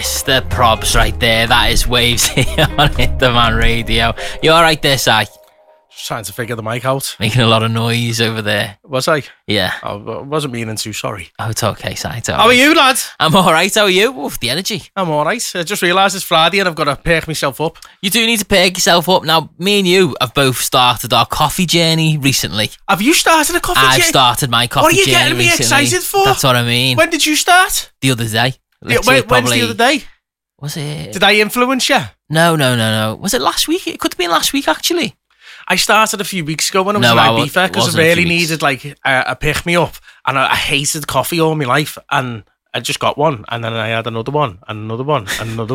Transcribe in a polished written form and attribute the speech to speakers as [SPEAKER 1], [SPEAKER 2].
[SPEAKER 1] It's the probs right there. That is Waves here on Hinterman Radio. You all right there, Si?
[SPEAKER 2] Just trying to figure the mic out.
[SPEAKER 1] Making a lot of noise over there.
[SPEAKER 2] Was I?
[SPEAKER 1] Yeah.
[SPEAKER 2] I wasn't meaning to, sorry.
[SPEAKER 1] Oh, it's okay, Si. It's all
[SPEAKER 2] How are
[SPEAKER 1] right.
[SPEAKER 2] you, lad?
[SPEAKER 1] I'm all right. How are you? Oof, the energy.
[SPEAKER 2] I'm alright. I just realised it's Friday and I've got to perk myself up.
[SPEAKER 1] You do need to perk yourself up. Now, me and you have both started our coffee journey recently.
[SPEAKER 2] Have you started a coffee
[SPEAKER 1] I've
[SPEAKER 2] journey?
[SPEAKER 1] started my coffee
[SPEAKER 2] What are you
[SPEAKER 1] journey
[SPEAKER 2] getting me
[SPEAKER 1] recently.
[SPEAKER 2] excited for?
[SPEAKER 1] That's what I mean.
[SPEAKER 2] When did you start?
[SPEAKER 1] The other day.
[SPEAKER 2] When's
[SPEAKER 1] Literally,
[SPEAKER 2] the other day?
[SPEAKER 1] Was it?
[SPEAKER 2] Did I influence you?
[SPEAKER 1] No. Was it last week? It could have been last week, actually.
[SPEAKER 2] I started a few weeks ago when I was
[SPEAKER 1] No,
[SPEAKER 2] in
[SPEAKER 1] I
[SPEAKER 2] Ibiza because
[SPEAKER 1] wasn't
[SPEAKER 2] I
[SPEAKER 1] a
[SPEAKER 2] really
[SPEAKER 1] few weeks.
[SPEAKER 2] needed like a pick me up, and I hated coffee all my life, and I just got one, and then I had another one, and another one, and another